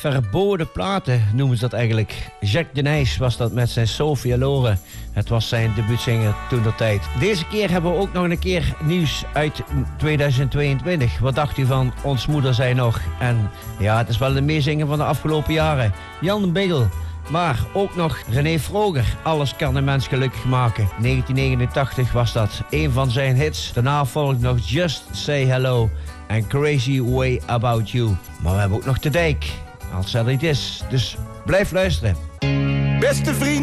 verboden platen noemen ze dat eigenlijk. Jacques de Nys was dat met zijn Sophia Loren. Het was zijn debuutzinger toentertijd. Deze keer hebben we ook nog een keer nieuws uit 2022. Wat dacht u van Ons Moeder Zei Nog? En ja, het is wel de meezinger van de afgelopen jaren. Jan Biggel. Maar ook nog René Vroger. Alles kan een mens gelukkig maken. 1989 was dat een van zijn hits. Daarna volgt nog Just Say Hello en Crazy Way About You. Maar we hebben ook nog De Dijk. Als dat niet is. Dus blijf luisteren. Beste vriend.